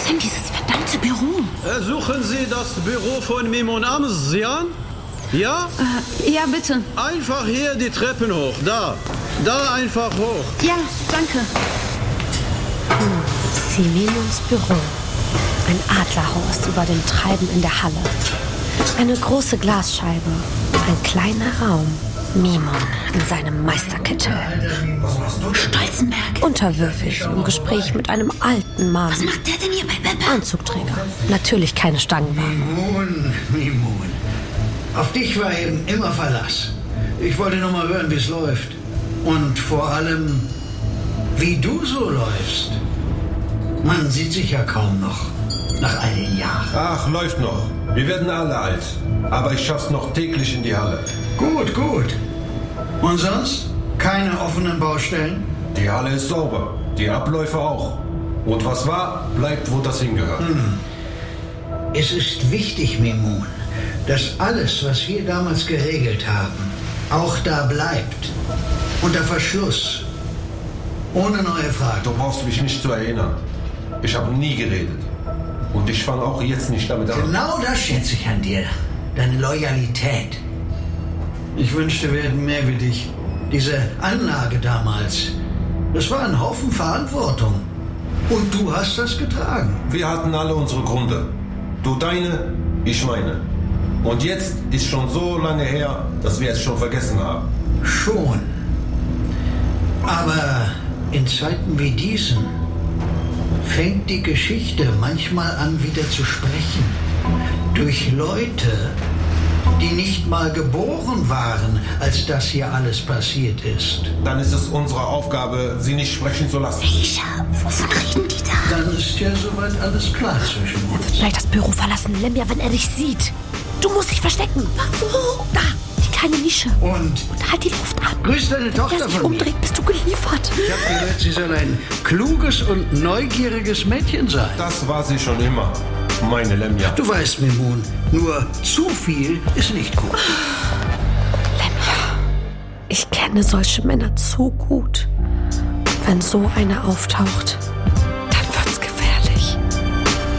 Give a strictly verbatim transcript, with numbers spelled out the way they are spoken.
ist denn dieses verdammte Büro? Äh, suchen Sie das Büro von Mimon Amzian? Ja? Äh, ja, bitte. Einfach hier die Treppen hoch. Da. Da einfach hoch. Ja, danke. Simimons Büro. Ein Adlerhorst über dem Treiben in der Halle. Eine große Glasscheibe. Ein kleiner Raum. Mimon in seinem Meisterkittel. Stolzenberg. Unterwürfig im Gespräch mit einem alten Mann. Was macht der denn hier bei Pepper? Anzugträger. Natürlich keine Stangenware. Mimon, Mimon. Auf dich war eben immer Verlass. Ich wollte nur mal hören, wie es läuft. Und vor allem, wie du so läufst. Man sieht sich ja kaum noch. Nach einigen Jahren. Ach, läuft noch. Wir werden alle alt. Aber ich schaff's noch täglich in die Halle. Gut, gut. Und sonst? Keine offenen Baustellen? Die Halle ist sauber. Die Abläufe auch. Und was war, bleibt, wo das hingehört. Hm. Es ist wichtig, Mimon, dass alles, was wir damals geregelt haben, auch da bleibt. Unter Verschluss. Ohne neue Fragen. Du brauchst mich nicht zu erinnern. Ich habe nie geredet. Und ich fange auch jetzt nicht damit an. Genau das schätze ich an dir. Deine Loyalität. Ich wünschte, wir hätten mehr wie dich. Diese Anlage damals, das war ein Haufen Verantwortung. Und du hast das getragen. Wir hatten alle unsere Gründe. Du deine, ich meine. Und jetzt ist schon so lange her, dass wir es schon vergessen haben. Schon. Aber in Zeiten wie diesen fängt die Geschichte manchmal an, wieder zu sprechen. Durch Leute, die nicht mal geboren waren, als das hier alles passiert ist. Dann ist es unsere Aufgabe, sie nicht sprechen zu lassen. Misha, wovon reden die da? Dann ist ja soweit alles klar zwischen Er wird uns. gleich das Büro verlassen, Lemja, wenn er dich sieht. Du musst dich verstecken. Wo? Da, die kleine Nische. Und Und halt die Luft an. grüß deine Wenn Tochter er sich von mir. umdreht, bist du geliefert. Ich habe gehört, sie soll ein kluges und neugieriges Mädchen sein. Das war sie schon immer, meine Lemja. Du weißt, Mimon, nur zu viel ist nicht gut. Lemja, ich kenne solche Männer zu gut. Wenn so einer auftaucht,